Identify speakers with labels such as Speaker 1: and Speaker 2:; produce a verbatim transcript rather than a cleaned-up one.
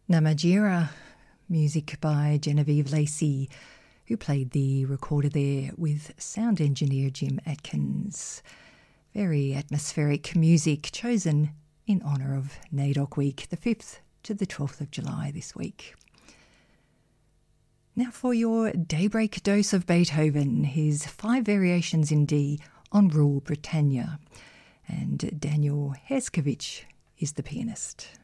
Speaker 1: Namatjira, music by Genevieve Lacey, who played the recorder there with sound engineer Jim Atkins. Very atmospheric music chosen in honour of NAIDOC Week, the fifth to the twelfth of July this week. Now for your daybreak dose of Beethoven, his five variations in D on Rule Britannia. And Daniel Herskovich is the pianist.